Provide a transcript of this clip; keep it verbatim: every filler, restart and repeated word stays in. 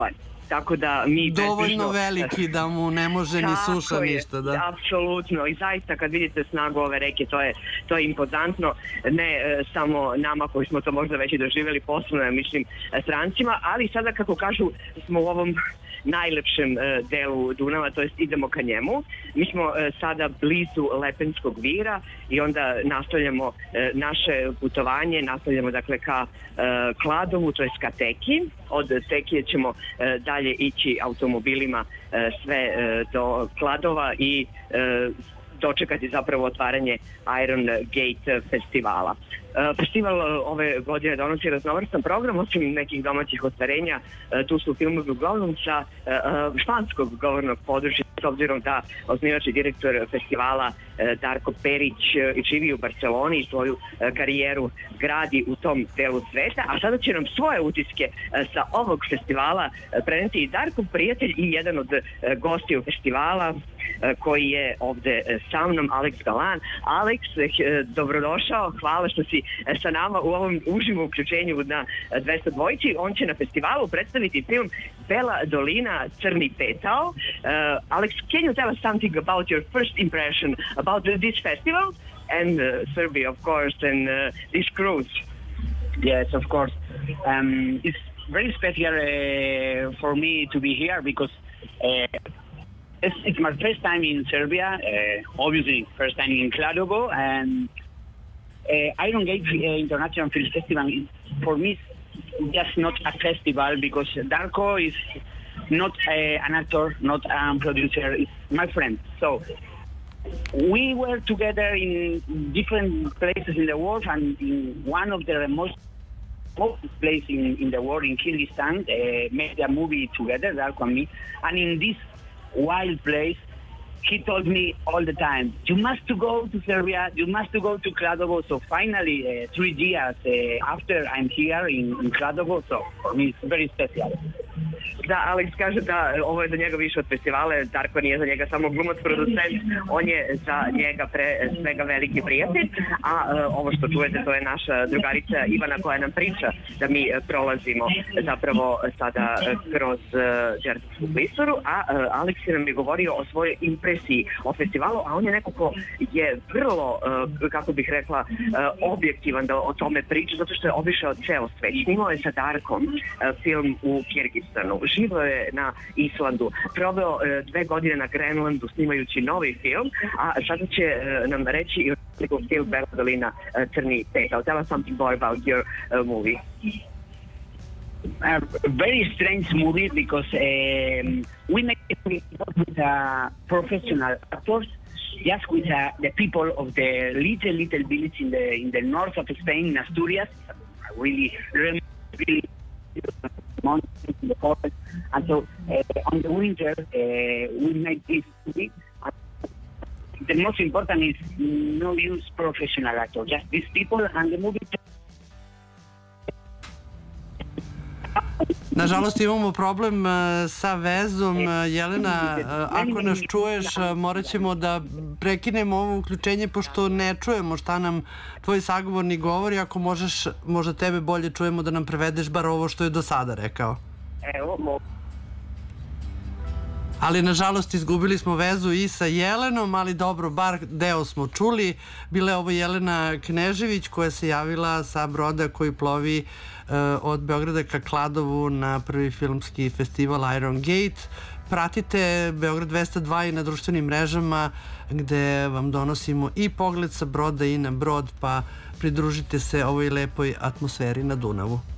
Tako da mi dovoljno veliki da mu ne može ni suša ništa, da. Apsolutno, i zaista kad vidite snagu ove reke, to je, to je impozantno, ne e, samo nama koji smo to možda već i doživjeli, posebno, ja mislim, strancima, ali sada, kako kažu, smo u ovom najlepšem e, delu Dunava, to jest idemo ka njemu. Mi smo e, sada blizu Lepenskog vira i onda nastavljamo e, naše putovanje, nastavljamo dakle ka e, Kladovu, to jest ka Teki. Od Tekije ćemo e, dalje ići automobilima e, sve e, do Kladova i e, dočekati zapravo otvaranje Iron Gate festivala. Festival ove godine donosi raznovrstan program, osim nekih domaćih ostvarenja. Tu su filmovi uglavnom sa španskog govornog područja, s obzirom da osnivač i direktor festivala Darko Perić živi u Barceloni i svoju karijeru gradi u tom delu sveta, a sada će nam svoje utiske sa ovog festivala preneti i Darko, prijatelj i jedan od gostiju festivala, koji je ovde sa mnom, Alex Galan. Alex, dobrodošao, hvala što si sa nama u ovom uživom uključenju na dvesta dva. On će na festivalu predstaviti film Bela dolina, Crni petao. Uh, Alex, can you tell us something about your first impression about this festival and uh, Serbia, of course, and uh, this cruise? Yes, of course. Um, it's very special uh, for me to be here because uh, It's, it's my first time in Serbia, uh, obviously first time in Kladovo, and uh, Iron Gate uh, International Film Festival is, for me, just not a festival because Darko is not uh, an actor, not a producer, it's my friend. So we were together in different places in the world, and in one of the most most places in, in the world, in Kyrgyzstan, uh, made a movie together, Darko and me, and in this wild place, he told me all the time, you must to go to Serbia, you must to go to Kladovo. So finally, uh, three years uh, after I'm here in, in Kladovo, so for me it's very special. Da, Alex kaže da ovo je za njega više od festivala. Darko nije za njega samo glumac, producent, on je za njega pre svega veliki prijatelj, a uh, ovo što čujete to je naša drugarica Ivana koja nam priča da mi uh, prolazimo zapravo sada uh, kroz uh, Đerdapsku klisuru, a uh, Alex nam je govorio o svojoj impresiji o festivalu, a on je neko ko je vrlo, uh, kako bih rekla, uh, objektivan da o tome priča, zato što je obišao ceo svet. Snimao je sa Darkom uh, film u Kirgistanu, živo je na Islandu, proveo e, dve godine na Grenlandu snimajući novi film, a sada će e, nam reći i o film Bela dolina, e, Crni petao. Tell us something more about your uh, movie. A very strange movie because um, we make it with uh, professional actors, just with uh, the people of the little little village in the in the north of Spain, in Asturias. Really, really, really mountains in the forest, and so uh, on the winter uh, we make this movie. The most important is no use professional actors, just these people and the movie. Nažalost imamo problem sa vezom. Jelena, ako nas čuješ, morat ćemo da prekinemo ovo uključenje pošto ne čujemo šta nam tvoj sagovornik govori. Ako možeš, možda tebe bolje čujemo da nam prevedeš bar ovo što je do sada rekao. Evo, mogu. Ali nažalost izgubili smo vezu i sa Jelenom, ali dobro, bar deo smo čuli. Bila je ovo Jelena Knežević koja se javila sa broda koji plovi uh, od Beograda ka Kladovu na prvi filmski festival Iron Gate. Pratite Beograd dvesta dva i na društvenim mrežama gde vam donosimo i pogled sa broda i na brod, pa pridružite se ovoj lepoj atmosferi na Dunavu.